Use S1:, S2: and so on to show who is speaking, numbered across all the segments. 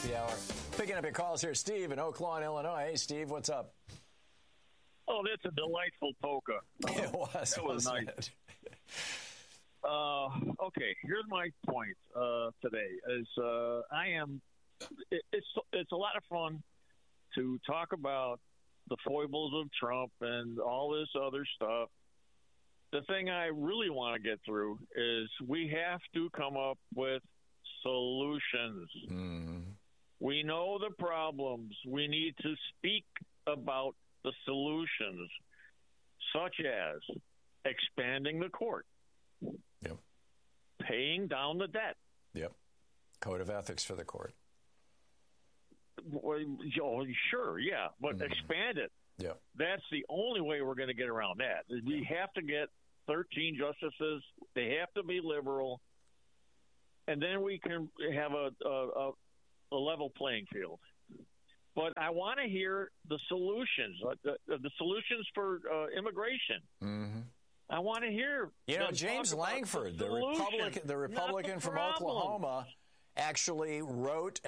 S1: the hour. Picking up your calls here, Steve in Oak Lawn, Illinois. Hey, Steve, what's up?
S2: Oh, that's a delightful polka.
S1: It was.
S2: That was nice. Okay, here's my point today. It's a lot of fun to talk about the foibles of Trump and all this other stuff. The thing I really want to get through is we have to come up with solutions. Mm-hmm. We know the problems. We need to speak about the solutions, such as expanding the court,
S1: yep,
S2: paying down the debt,
S1: yep, code of ethics for the court.
S2: Well, sure, yeah, but expand it.
S1: Yeah,
S2: that's the only way we're going to get around that. We have to get 13 justices. They have to be liberal, and then we can have a level playing field. But I want to hear the solutions, the solutions for immigration. Mm-hmm. I want to hear.
S1: James Langford, the Republican from Oklahoma, actually wrote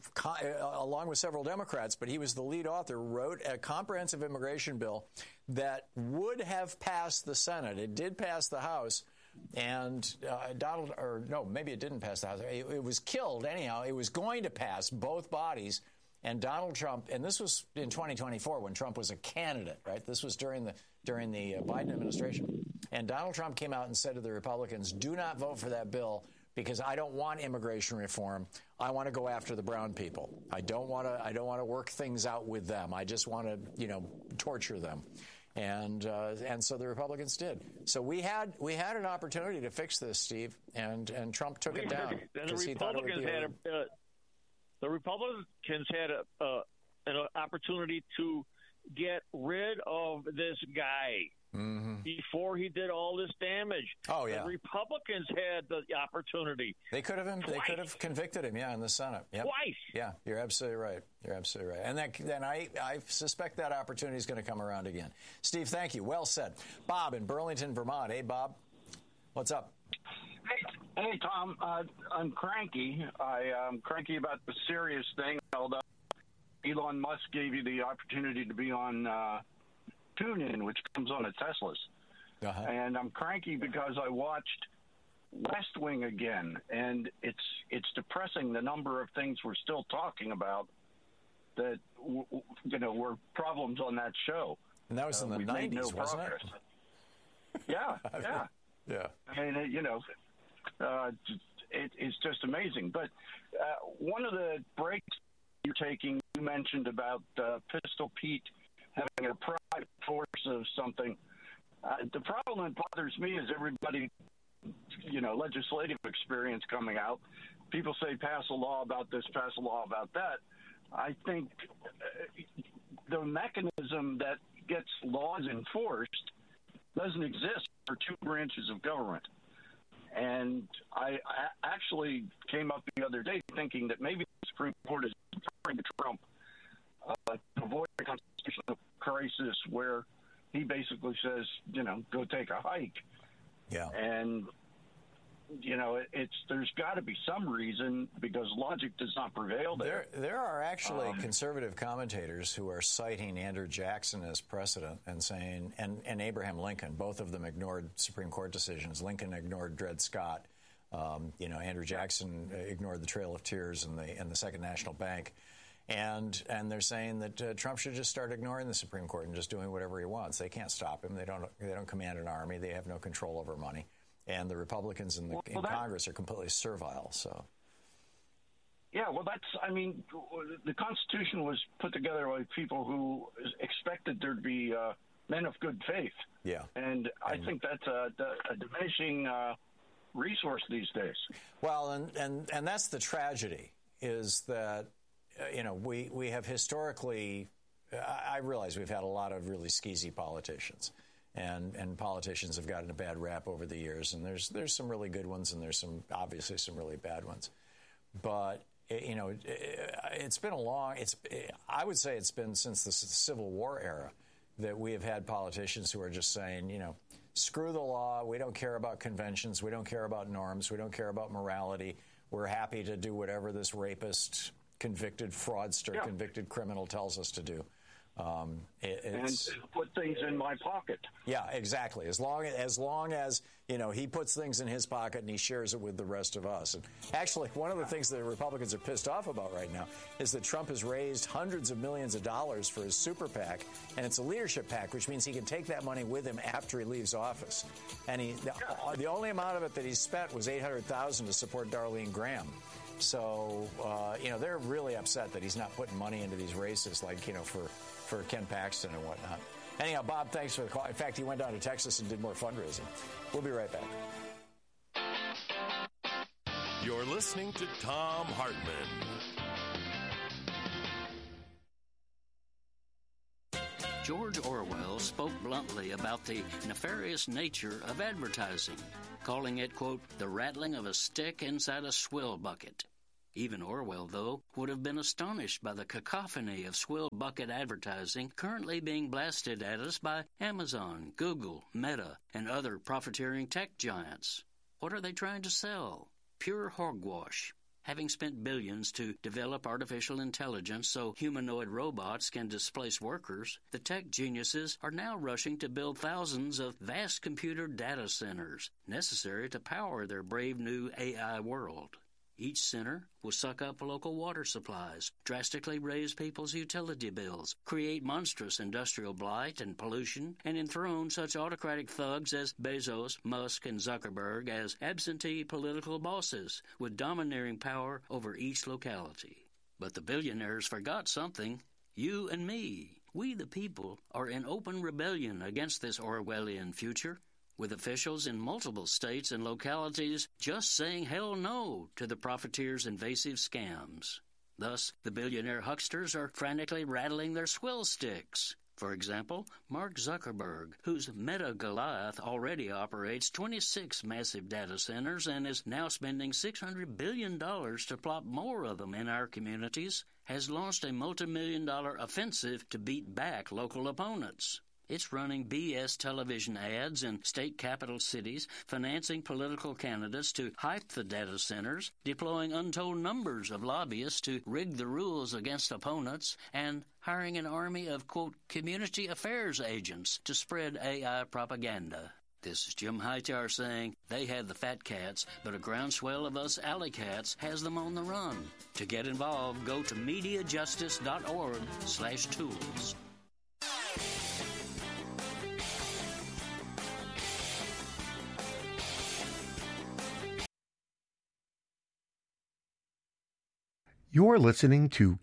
S1: along with several Democrats, but he was the lead author, wrote a comprehensive immigration bill that would have passed the Senate. It did pass the House, and maybe it didn't pass the House. It was killed anyhow. It was going to pass both bodies, and Donald Trump, and this was in 2024 when Trump was a candidate, right? This was during the Biden administration, and Donald Trump came out and said to the Republicans, "Do not vote for that bill." Because I don't want immigration reform. I want to go after the brown people. I don't want to work things out with them. I just want to, torture them. And so the Republicans did. So we had an opportunity to fix this, Steve, and Trump took it down because he thought it would be
S2: the Republicans had an opportunity to get rid of this guy. Mm-hmm. Before he did all this damage.
S1: Oh yeah,
S2: the Republicans had the opportunity.
S1: They could have convicted him. Yeah, in the Senate. Yep.
S2: Twice.
S1: Yeah, you're absolutely right. And then I suspect that opportunity is going to come around again. Steve, thank you. Well said. Bob in Burlington, Vermont. Hey, Bob, what's up?
S3: Hey, Tom. I'm cranky. I'm cranky about the serious thing. Although Elon Musk gave you the opportunity to be on. TuneIn, which comes on at Tesla's. Uh-huh. And I'm cranky because I watched West Wing again, and it's depressing the number of things we're still talking about that were problems on that show.
S1: And that was in the 90s, wasn't it?
S3: Yeah. I mean, it's just amazing. But one of the breaks you're taking, you mentioned about Pistol Pete having a private force of something. The problem that bothers me is everybody, legislative experience coming out. People say pass a law about this, pass a law about that. I think the mechanism that gets laws enforced doesn't exist for two branches of government. And I actually came up the other day thinking that maybe the Supreme Court is referring to Trump to avoid a constitutional crisis where he basically says, go take a hike.
S1: Yeah.
S3: And, there's got to be some reason because logic does not prevail there.
S1: There are actually conservative commentators who are citing Andrew Jackson as precedent and saying, and Abraham Lincoln, both of them ignored Supreme Court decisions. Lincoln ignored Dred Scott. Andrew Jackson ignored the Trail of Tears and the Second National Bank. And they're saying that Trump should just start ignoring the Supreme Court and just doing whatever he wants. They can't stop him. They don't command an army. They have no control over money. And the Republicans in Congress are completely servile. So,
S3: yeah, well, the Constitution was put together by people who expected there to be men of good faith.
S1: Yeah,
S3: and I think that's a diminishing resource these days.
S1: Well, and that's the tragedy is that. We have historically, I realize we've had a lot of really skeezy politicians, and politicians have gotten a bad rap over the years, and there's some really good ones, and there's obviously some really bad ones. But, it's been I would say it's been since the Civil War era that we have had politicians who are just saying, screw the law, we don't care about conventions, we don't care about norms, we don't care about morality, we're happy to do whatever this rapist convicted fraudster, convicted criminal tells us to do.
S3: And put things in my pocket.
S1: Yeah, exactly. As long as he puts things in his pocket and he shares it with the rest of us. And actually, one of the things that the Republicans are pissed off about right now is that Trump has raised hundreds of millions of dollars for his super PAC, and it's a leadership PAC, which means he can take that money with him after he leaves office. And the only amount of it that he spent was $800,000 to support Darlene Graham. So, they're really upset that he's not putting money into these races like, for Ken Paxton and whatnot. Anyhow, Bob, thanks for the call. In fact, he went down to Texas and did more fundraising. We'll be right back.
S4: You're listening to Thom Hartmann.
S5: George Orwell spoke bluntly about the nefarious nature of advertising, calling it, quote, the rattling of a stick inside a swill bucket. Even Orwell, though, would have been astonished by the cacophony of swill bucket advertising currently being blasted at us by Amazon, Google, Meta, and other profiteering tech giants. What are they trying to sell? Pure hogwash. Having spent billions to develop artificial intelligence so humanoid robots can displace workers, the tech geniuses are now rushing to build thousands of vast computer data centers necessary to power their brave new AI world. Each center will suck up local water supplies, drastically raise people's utility bills, create monstrous industrial blight and pollution, and enthrone such autocratic thugs as Bezos, Musk, and Zuckerberg as absentee political bosses with domineering power over each locality. But the billionaires forgot something. You and me, we the people, are in open rebellion against this Orwellian future, with officials in multiple states and localities just saying hell no to the profiteers' invasive scams. Thus, the billionaire hucksters are frantically rattling their swill sticks. For example, Mark Zuckerberg, whose Meta Goliath already operates 26 massive data centers and is now spending $600 billion to plop more of them in our communities, has launched a multi-million-dollar offensive to beat back local opponents. It's running BS television ads in state capital cities, financing political candidates to hype the data centers, deploying untold numbers of lobbyists to rig the rules against opponents, and hiring an army of, quote, community affairs agents to spread AI propaganda. This is Jim Hightower saying they had the fat cats, but a groundswell of us alley cats has them on the run. To get involved, go to MediaJustice.org/tools.
S6: You're listening to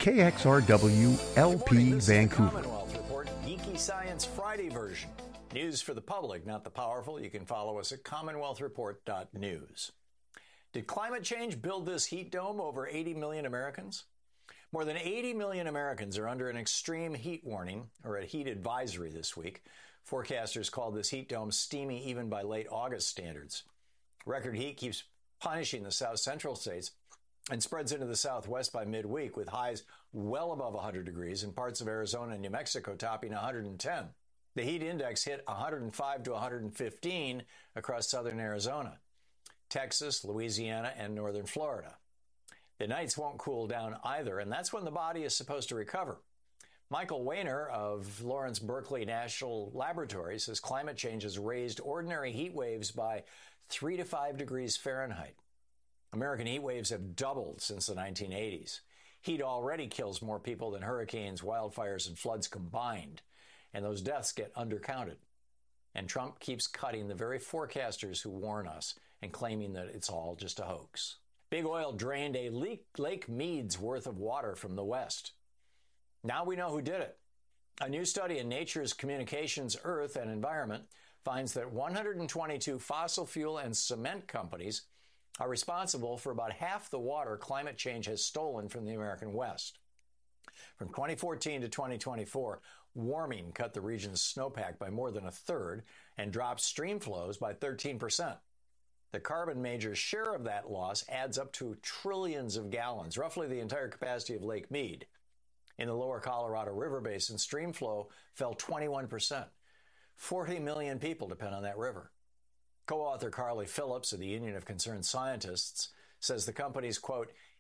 S6: KXRW LP Vancouver.
S1: Commonwealth Report, Geeky Science Friday version. News for the public, not the powerful. You can follow us at commonwealthreport.news. Did climate change build this heat dome over 80 million Americans? More than 80 million Americans are under an extreme heat warning or a heat advisory this week. Forecasters called this heat dome steamy even by late August standards. Record heat keeps punishing the south central states and spreads into the southwest by midweek with highs well above 100 degrees and parts of Arizona and New Mexico topping 110. The heat index hit 105 to 115 across southern Arizona, Texas, Louisiana, and northern Florida. The nights won't cool down either, and that's when the body is supposed to recover. Michael Weiner of Lawrence Berkeley National Laboratory says climate change has raised ordinary heat waves by 3 to 5 degrees Fahrenheit. American heat waves have doubled since the 1980s. Heat already kills more people than hurricanes, wildfires, and floods combined, and those deaths get undercounted. And Trump keeps cutting the very forecasters who warn us and claiming that it's all just a hoax. Big Oil drained a Lake Mead's worth of water from the west. Now we know who did it. A new study in Nature's Communications, Earth and Environment finds that 122 fossil fuel and cement companies are responsible for about half the water climate change has stolen from the American West. From 2014 to 2024, warming cut the region's snowpack by more than a third and dropped stream flows by 13%. The carbon major's share of that loss adds up to trillions of gallons, roughly the entire capacity of Lake Mead. In the lower Colorado River Basin, stream flow fell 21%. 40 million people depend on that river. Co-author Carly Phillips of the Union of Concerned Scientists says the company's, quote,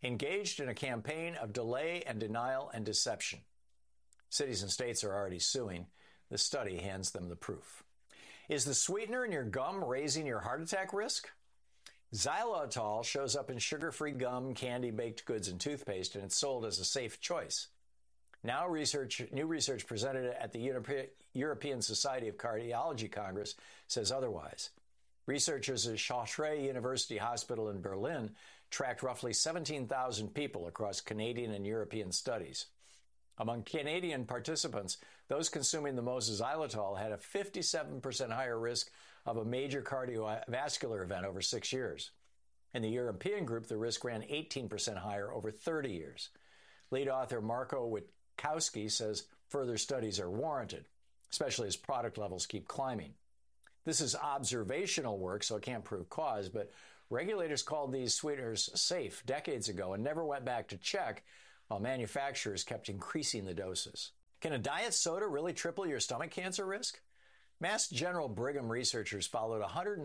S1: engaged in a campaign of delay and denial and deception. Cities and states are already suing. The study hands them the proof. Is the sweetener in your gum raising your heart attack risk? Xylitol shows up in sugar-free gum, candy, baked goods, and toothpaste, and it's sold as a safe choice. Now new research presented at the European Society of Cardiology Congress says otherwise. Researchers at Chartres University Hospital in Berlin tracked roughly 17,000 people across Canadian and European studies. Among Canadian participants, those consuming the most xylitol had a 57% higher risk of a major cardiovascular event over 6 years. In the European group, the risk ran 18% higher over 30 years. Lead author Marco Witkowski says further studies are warranted, especially as product levels keep climbing. This is observational work, so it can't prove cause, but regulators called these sweeteners safe decades ago and never went back to check, while manufacturers kept increasing the doses. Can a diet soda really triple your stomach cancer risk? Mass General Brigham researchers followed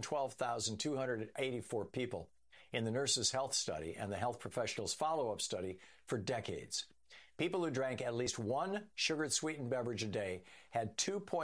S1: 112,284 people in the Nurses' Health Study and the Health Professionals Follow-Up Study for decades. People who drank at least one sugared sweetened beverage a day had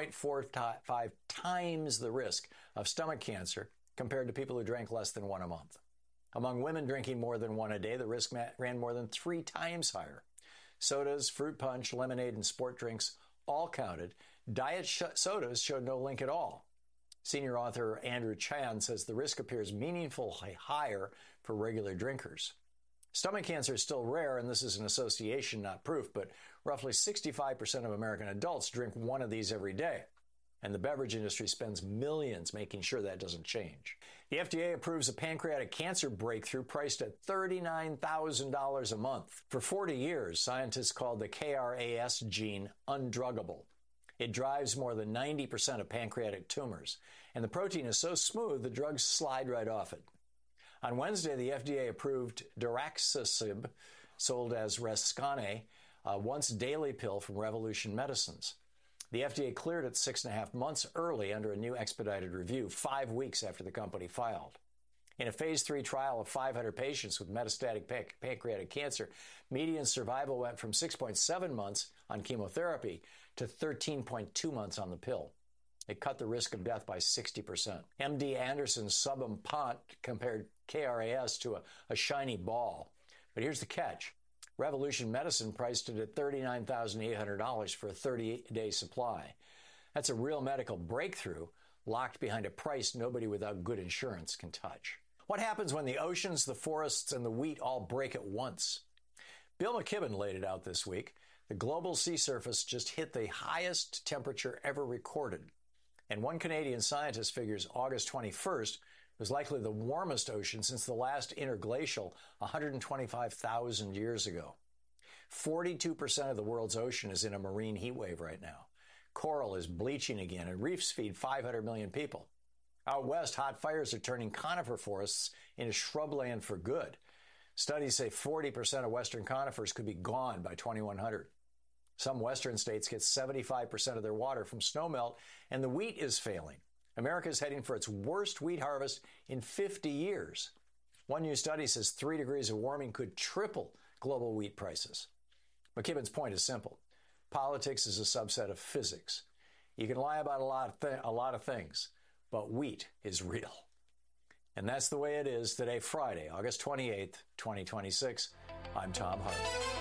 S1: 2.45 times the risk of stomach cancer compared to people who drank less than one a month. Among women drinking more than one a day, the risk ran more than 3 times higher. Sodas, fruit punch, lemonade, and sport drinks all counted. Diet sodas showed no link at all. Senior author Andrew Chan says the risk appears meaningfully higher for regular drinkers. Stomach cancer is still rare, and this is an association, not proof, but roughly 65% of American adults drink one of these every day. And the beverage industry spends millions making sure that doesn't change. The FDA approves a pancreatic cancer breakthrough priced at $39,000 a month. For 40 years, scientists called the KRAS gene undruggable. It drives more than 90% of pancreatic tumors, and the protein is so smooth the drugs slide right off it. On Wednesday, the FDA approved Daraxonrasib, sold as Rescane, a once-daily pill from Revolution Medicines. The FDA cleared it 6.5 months early under a new expedited review, 5 weeks after the company filed. In a phase 3 trial of 500 patients with metastatic pancreatic cancer, median survival went from 6.7 months on chemotherapy to 13.2 months on the pill. It cut the risk of death by 60%. MD Anderson's Subham Pant compared KRAS to a shiny ball. But here's the catch. Revolution Medicine priced it at $39,800 for a 30-day supply. That's a real medical breakthrough locked behind a price nobody without good insurance can touch. What happens when the oceans, the forests, and the wheat all break at once? Bill McKibben laid it out this week. The global sea surface just hit the highest temperature ever recorded. And one Canadian scientist figures August 21st was likely the warmest ocean since the last interglacial 125,000 years ago. 42% of the world's ocean is in a marine heat wave right now. Coral is bleaching again, and reefs feed 500 million people. Out west, hot fires are turning conifer forests into shrubland for good. Studies say 40% of western conifers could be gone by 2100. Some western states get 75% of their water from snowmelt, and the wheat is failing. America is heading for its worst wheat harvest in 50 years. One new study says 3 degrees of warming could triple global wheat prices. McKibben's point is simple. Politics is a subset of physics. You can lie about a lot of things, but wheat is real. And that's the way it is today, Friday, August 28th, 2026. I'm Tom Hartman.